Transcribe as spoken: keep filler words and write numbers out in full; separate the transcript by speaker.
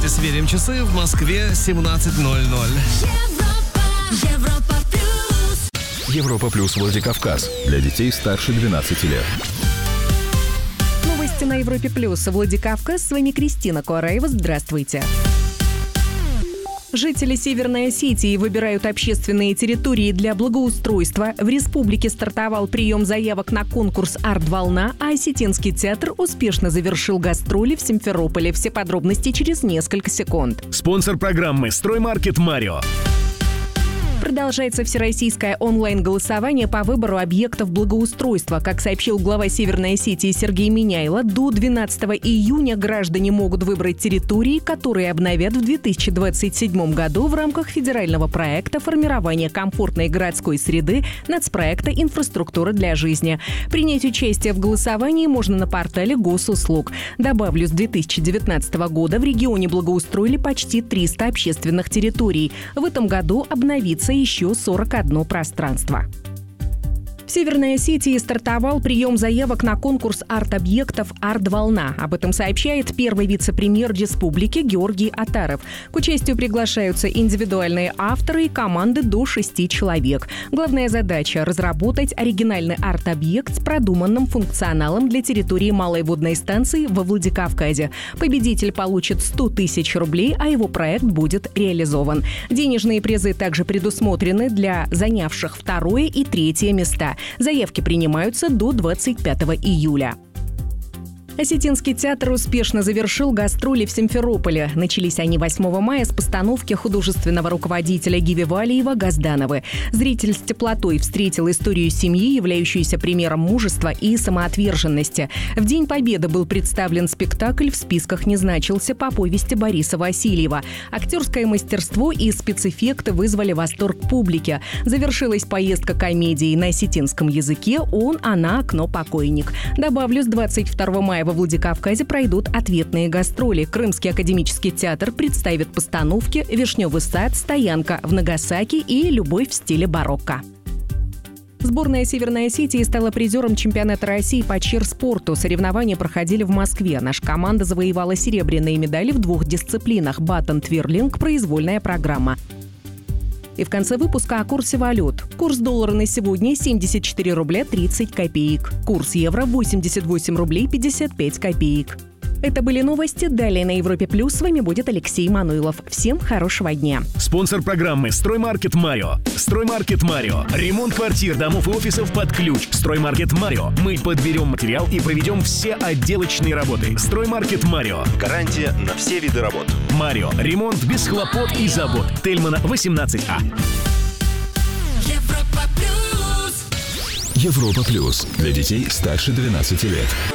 Speaker 1: Давайте сверим часы. В Москве семнадцать ноль ноль.
Speaker 2: Европа, Европа плюс.
Speaker 3: Европа плюс Владикавказ. Для детей старше двенадцати лет.
Speaker 4: Новости на Европе плюс. Владикавказ. С вами Кристина Куараева. Здравствуйте. Жители Северной Осетии выбирают общественные территории для благоустройства. В республике стартовал прием заявок на конкурс «Арт-волна», а Осетинский театр успешно завершил гастроли в Симферополе. Все подробности через несколько секунд.
Speaker 5: Спонсор программы «Строймаркет Марио».
Speaker 4: Продолжается всероссийское онлайн-голосование по выбору объектов благоустройства. Как сообщил глава Северной Осетии Сергей Миняйло, до двенадцатого июня граждане могут выбрать территории, которые обновят в две тысячи двадцать седьмом году в рамках федерального проекта формирования комфортной городской среды нацпроекта «Инфраструктура для жизни». Принять участие в голосовании можно на портале Госуслуг. Добавлю, с две тысячи девятнадцатого года в регионе благоустроили почти триста общественных территорий. В этом году обновится еще сорок одно пространство. В Северной Осетии стартовал прием заявок на конкурс арт-объектов «Арт-волна». Об этом сообщает первый вице-премьер республики Георгий Атаров. К участию приглашаются индивидуальные авторы и команды до шести человек. Главная задача – разработать оригинальный арт-объект с продуманным функционалом для территории малой водной станции во Владикавказе. Победитель получит сто тысяч рублей, а его проект будет реализован. Денежные призы также предусмотрены для занявших второе и третье места. Заявки принимаются до двадцать пятого июля. Осетинский театр успешно завершил гастроли в Симферополе. Начались они восьмого мая с постановки художественного руководителя Гиви Валиева Газдановы. Зритель с теплотой встретил историю семьи, являющуюся примером мужества и самоотверженности. В День Победы был представлен спектакль «В списках не значился» по повести Бориса Васильева. Актерское мастерство и спецэффекты вызвали восторг публики. Завершилась поездка комедии на осетинском языке «Он, она, окно, покойник». Добавлю, с двадцать второго мая во Владикавказе пройдут ответные гастроли. Крымский академический театр представит постановки «Вишневый сад», «Стоянка в Нагасаки» и «Любовь в стиле барокко». Сборная Северной Осетии стала призером чемпионата России по чир-спорту. Соревнования проходили в Москве. Наша команда завоевала серебряные медали в двух дисциплинах – баттон-твирлинг, произвольная программа. И в конце выпуска о курсе валют. Курс доллара на сегодня семьдесят четыре рубля тридцать копеек. Курс евро восемьдесят восемь рублей пятьдесят пять копеек. Это были новости. Далее на Европе Плюс с вами будет Алексей Мануилов. Всем хорошего дня.
Speaker 5: Спонсор программы «Строймаркет Марио». «Строймаркет Марио». Ремонт квартир, домов и офисов под ключ. «Строймаркет Марио». Мы подберем материал и проведем все отделочные работы. «Строймаркет Марио».
Speaker 6: Гарантия на все виды работ.
Speaker 5: Марио. Ремонт без хлопот и забот. Тельмана, восемнадцать А.
Speaker 2: Европа плюс.
Speaker 3: Европа плюс. Для детей старше двенадцати лет.